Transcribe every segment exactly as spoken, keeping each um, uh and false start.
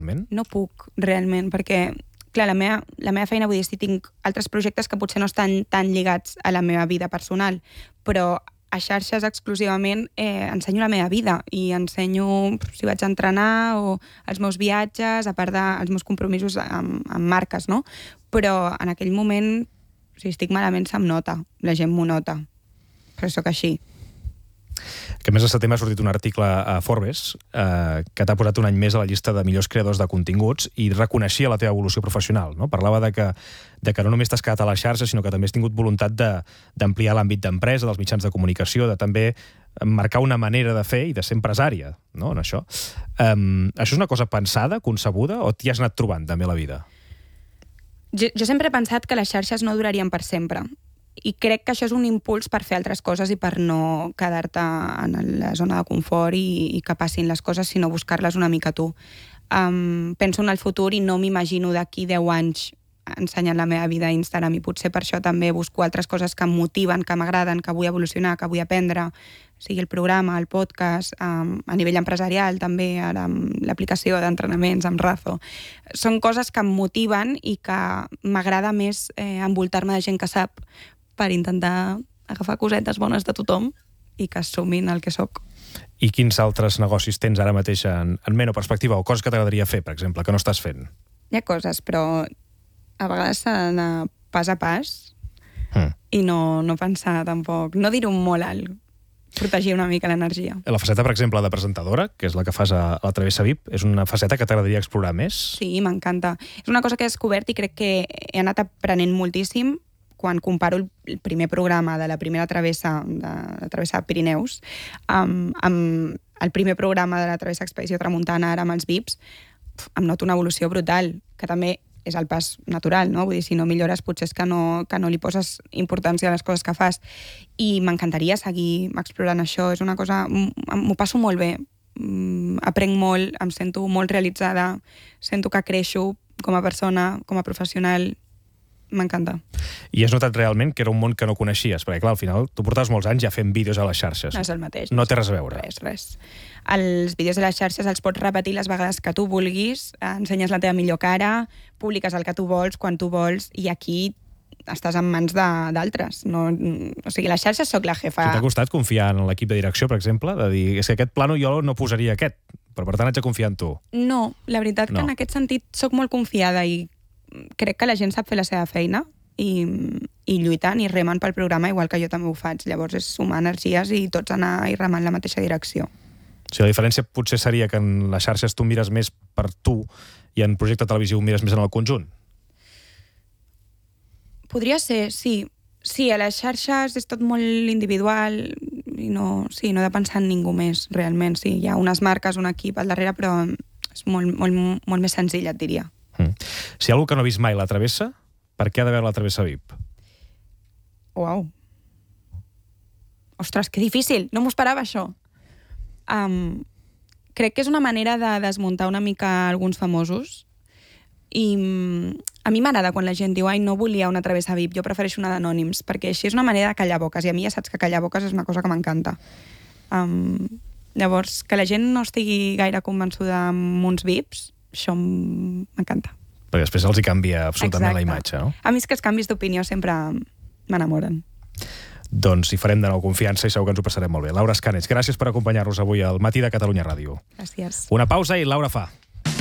No puc, realment, perquè, clar, la meva, la meva feina, vull dir, si tinc altres projectes que potser no estan tan lligats a la meva vida personal, però a xarxes exclusivament eh, ensenyo la meva vida i ensenyo si vaig a entrenar o els meus viatges, a part dels meus compromisos amb, amb marques, no? Però en aquell moment, si estic malament, se'm nota, la gent m'ho nota, però sóc així. Que a més, a setembre ha sortit un article a Forbes eh, que t'ha posat un any més a la llista de millors creadors de continguts i reconeixia la teva evolució professional, no? Parlava de que, de que no només t'has quedat a la xarxa, sinó que també has tingut voluntat d'ampliar l'àmbit d'empresa, dels mitjans de comunicació, de també marcar una manera de fer i de ser empresària, no?, en això. Um, això és una cosa pensada, concebuda, o t'hi has anat trobant també a la vida? Jo, jo sempre he pensat que les xarxes no durarien per sempre. I crec que això és un impuls per fer altres coses i per no quedar-te en la zona de confort i, i que passin les coses, sinó buscar-les una mica tu. Um, penso en el futur i no m'imagino d'aquí deu anys ensenyant la meva vida a Instagram i potser per això també busco altres coses que em motiven, que m'agraden, que vull evolucionar, que vull aprendre, sigui el programa, el podcast, um, a nivell empresarial també, ara amb l'aplicació d'entrenaments, amb Razo. Són coses que em motiven i que m'agrada més eh, envoltar-me de gent que sap per intentar agafar cosetes bones de tothom i que assumin el que sóc. I quins altres negocis tens ara mateix en, en ment o perspectiva, o coses que t'agradaria fer, per exemple, que no estàs fent? Hi ha coses, però a vegades s'ha d'anar pas a pas mm. i no, no pensar tampoc, no dir-ho molt alt, protegir una mica l'energia. La faceta, per exemple, de presentadora, que és la que fas a la Travessa V I P, és una faceta que t'agradaria explorar més? Sí, m'encanta. És una cosa que he descobert i crec que he anat aprenent moltíssim quan comparo el primer programa de la primera travessa, de la travessa Pirineus, amb, amb el primer programa de la travessa Expedició Tramuntana, ara amb els V I Ps, em noto una evolució brutal, que també és el pas natural, no? Vull dir, si no millores, potser és que no, que no li poses importància a les coses que fas. I m'encantaria seguir explorant això. És una cosa... M'ho passo molt bé. Aprenc molt, em sento molt realitzada, sento que creixo com a persona, com a professional. M'encanta. I has notat realment que era un món que no coneixies? Perquè, clar, al final, tu portaves molts anys ja fent vídeos a les xarxes. No és el mateix. No té res a veure. Res, res. Els vídeos a les xarxes els pots repetir les vegades que tu vulguis, ensenyes la teva millor cara, publiques el que tu vols, quan tu vols, i aquí estàs en mans d'altres. No, o sigui, les xarxes sóc la jefa. Si t'ha costat confiar en l'equip de direcció, per exemple, de dir, és que aquest plano jo no posaria aquest, però per tant haig de confiar en tu? No, la veritat no. que en aquest sentit sóc molt confiada i crec que la gent sap fer la seva feina i, i lluitant i remen pel programa igual que jo també ho faig. Llavors és sumar energies i tots anar i remant la mateixa direcció. O sigui, la diferència potser seria que en les xarxes tu mires més per tu i en projecte televisiu mires més en el conjunt? Podria ser, sí. Sí, a les xarxes és tot molt individual i no, sí, no he de pensar en ningú més, realment. Sí, hi ha unes marques, un equip al darrere, però és molt, molt, molt més senzill, et diria. Mm. Si hi ha algú que no ha vist mai la Travessa, per què ha de veure la Travessa V I P? Uau. Ostres, que difícil. No m'ho esperava, això. Um, crec que és una manera de desmuntar una mica alguns famosos i um, a mi m'agrada quan la gent diu ai, no volia una Travessa V I P, jo prefereixo una d'anònims, perquè així és una manera de callar boques, i a mi ja saps que callar boques és una cosa que m'encanta. Um, llavors, que la gent no estigui gaire convençuda amb uns V I Ps, això m'encanta. Perquè després els hi canvia absolutament Exacte. La imatge, no? A mi és que els canvis d'opinió sempre m'enamoren. Doncs hi farem de nou confiança i segur que ens ho passarem molt bé. Laura Escanes, gràcies per acompanyar-nos avui al Matí de Catalunya Ràdio. Gràcies. Una pausa i Laura fa.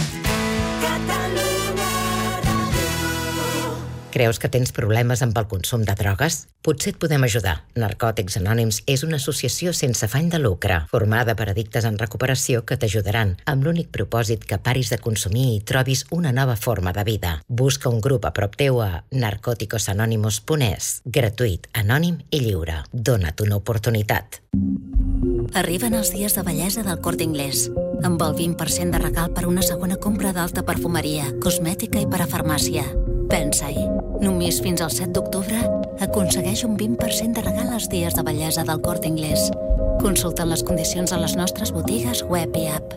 Creus que tens problemes amb el consum de drogues? Potser et podem ajudar. Narcòtics Anònims és una associació sense afany de lucre, formada per addictes en recuperació que t'ajudaran amb l'únic propòsit que paris de consumir i trobis una nova forma de vida. Busca un grup a prop teu a narcóticos anónimos punt es. Gratuït, anònim i lliure. Dona't una oportunitat. Arriben els dies de bellesa del Corte Inglés, amb el vint per cent de regal per una segona compra d'alta perfumeria, cosmètica i parafarmàcia. Pensa-hi. Només fins al set d'octubre aconsegueix un vint per cent de regal als dies de bellesa del Corte Inglés. Consulta les condicions a les nostres botigues web i app.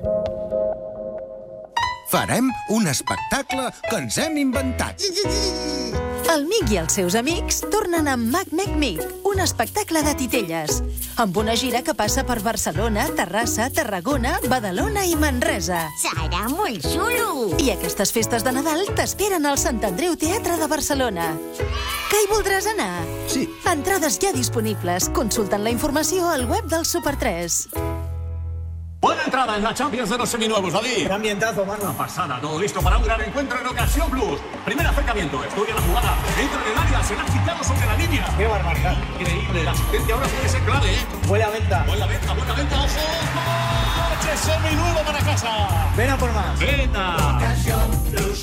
Farem un espectacle que ens hem inventat. El Mic i els seus amics tornen amb Mac Mac Mic, un espectacle de titelles, amb una gira que passa per Barcelona, Terrassa, Tarragona, Badalona i Manresa. Serà molt xulo! I aquestes festes de Nadal t'esperen al Sant Andreu Teatre de Barcelona. Que hi voldràs anar? Sí. Entrades ja disponibles. Consulten la informació al web del Super tres. Buena entrada en la Champions de los seminuevos, David. Qué ambientazo, mano. Una pasada, todo listo para un gran encuentro en Ocasión Plus. Primer acercamiento, estudia la jugada, entra en el área, será quitado sobre la línea. Qué barbaridad. Increíble, la asistencia ahora puede ser clave, ¿eh? Buena venta. Buena venta, buena venta, ojo. ¡Coche seminuevo para casa! Ven a por más. ¡Venta! Ocasión Plus.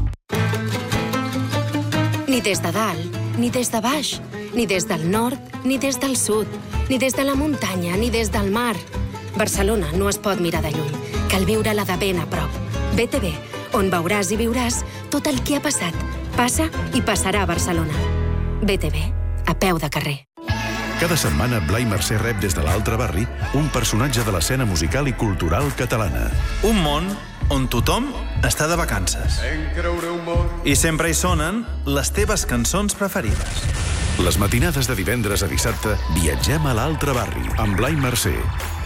Ni des de dalt, ni des de baix, ni des del nord, ni des del sud, ni des de la muntanya, ni des del mar. Barcelona no es pot mirar de lluny. Cal viure-la de ben a prop. B T V, on veuràs i viuràs tot el que ha passat, passa i passarà a Barcelona. B T V, a peu de carrer. Cada setmana, Blai Mercè rep des de l'altre barri un personatge de l'escena musical i cultural catalana. Un món on tothom està de vacances. I sempre hi sonen les teves cançons preferides. Les matinades de divendres a dissabte viatgem a l'altre barri amb Blai Mercè.